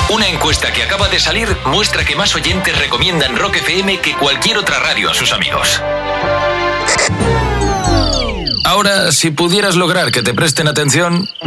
Una encuesta que acaba de salir muestra que más oyentes recomiendan Rock FM que cualquier otra radio a sus amigos. Ahora, si pudieras lograr que te presten atención...